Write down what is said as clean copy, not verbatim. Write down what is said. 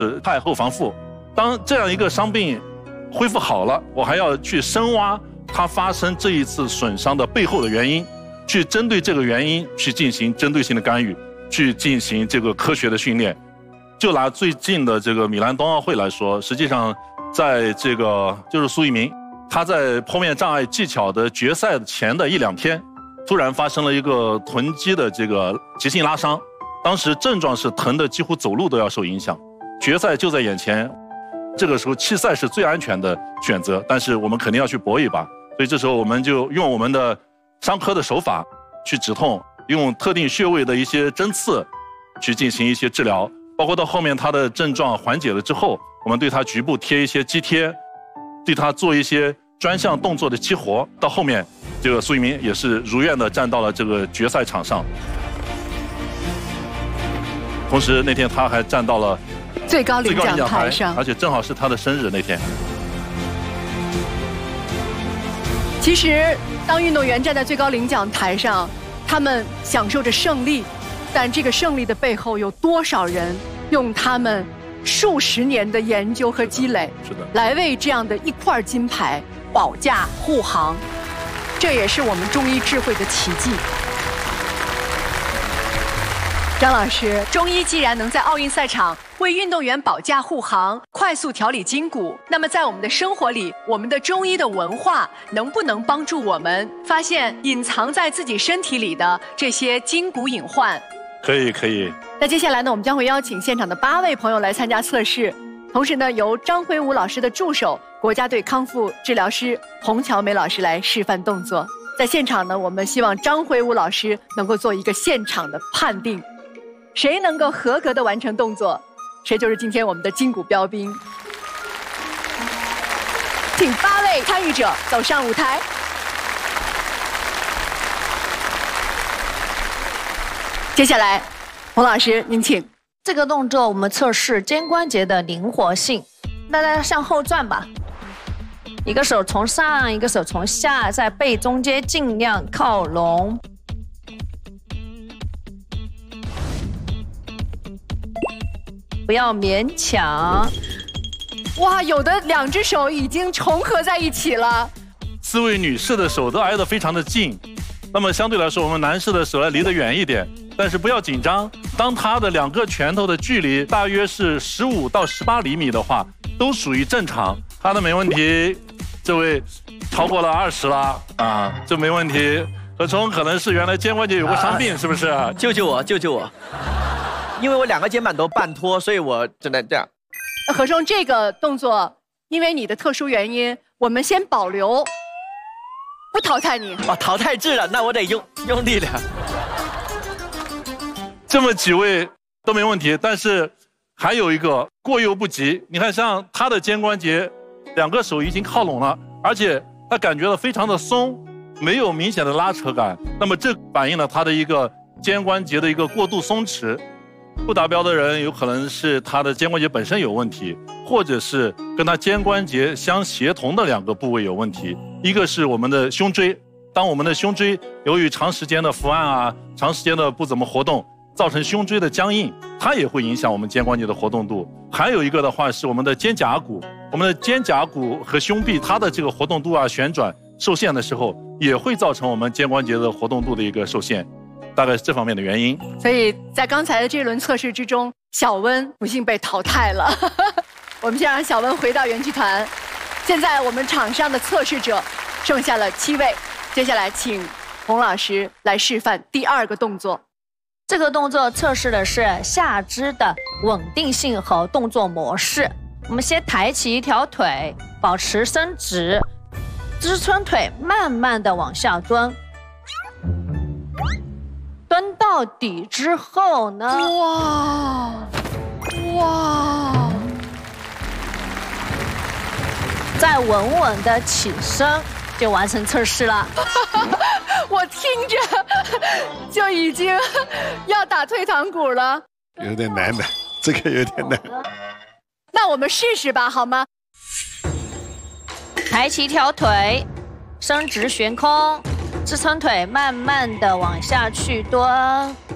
派后防复。当这样一个伤病恢复好了，我还要去深挖它发生这一次损伤的背后的原因，去针对这个原因去进行针对性的干预，去进行这个科学的训练。就拿最近的这个米兰冬奥会来说，实际上在这个就是苏翊鸣，他在坡面障碍技巧的决赛前的1-2天，突然发生了一个臀肌的这个急性拉伤，当时症状是疼的几乎走路都要受影响。决赛就在眼前，这个时候弃赛是最安全的选择，但是我们肯定要去搏一把，所以这时候我们就用我们的伤科的手法去止痛，用特定穴位的一些针刺去进行一些治疗，包括到后面他的症状缓解了之后，我们对他局部贴一些肌贴，对他做一些专项动作的激活，到后面这个苏翊鸣也是如愿的站到了这个决赛场上。同时那天他还站到了最高领奖台上， 而且正好是他的生日那天。 其实，当运动员站在最高领奖台上，他们享受着胜利，但这个胜利的背后，有多少人用他们数十年的研究和积累，来为这样的一块金牌保驾护航？这也是我们中医智慧的奇迹。张老师，中医既然能在奥运赛场为运动员保驾护航、快速调理筋骨，那么在我们的生活里，我们的中医的文化能不能帮助我们发现隐藏在自己身体里的这些筋骨隐患？ 可以，可以。 那接下来呢，我们将会邀请现场的8位朋友来参加测试，同时呢，由张辉武老师的助手、国家队康复治疗师洪乔梅老师来示范动作。在现场呢，我们希望张辉武老师能够做一个现场的判定。谁能够合格的完成动作，谁就是今天我们的筋骨标兵。请8位参与者走上舞台。接下来，洪老师您请。 这个动作我们测试肩关节的灵活性，大家向后转吧。一个手从上，一个手从下，在背中间尽量靠拢。不要勉强。 哇，有的2只手已经重合在一起了。 4位女士的手都挨得非常的近，那么相对来说，我们男士的手要离得远一点，但是不要紧张。当他的2个拳头的距离大约是15到18厘米的话，都属于正常，他的没问题。这位超过了20了啊，这没问题。何冲可能是原来肩关节有过伤病，是不是？ 救救我，救救我！因为我2个肩膀都半脱，所以我只能这样。 何冲，这个动作因为你的特殊原因，我们先保留，不淘汰你。 哦，淘汰制了，那我得用力点。 这么几位都没问题，但是还有一个过犹不及。你看，像他的肩关节，2个手已经靠拢了，而且他感觉到非常的松，没有明显的拉扯感。那么这反映了他的一个肩关节的一个过度松弛。不达标的人有可能是他的肩关节本身有问题，或者是跟他肩关节相协同的2个部位有问题。一个是我们的胸椎，当我们的胸椎由于长时间的伏案啊，长时间的不怎么活动，造成胸椎的僵硬，它也会影响我们肩关节的活动度。还有一个的话是我们的肩胛骨，我们的肩胛骨和胸壁它的这个活动度啊旋转受限的时候，也会造成我们肩关节的活动度的一个受限。大概是这方面的原因。 所以在刚才的这轮测试之中，小温不幸被淘汰了。我们先让小温回到原剧团。现在我们场上的测试者剩下了7位，接下来请洪老师来示范第2个动作。 这个动作测试的是下肢的稳定性和动作模式。我们先抬起一条腿，保持伸直，支撑腿，慢慢的往下蹲。蹲到底之后呢？哇！再稳稳的起身，就完成测试了。 我听着就已经要打退堂鼓了。 有点难的，这个有点难。 那我们试试吧，好吗？ 抬起一条腿，伸直悬空。支撑腿，慢慢的往下去蹲，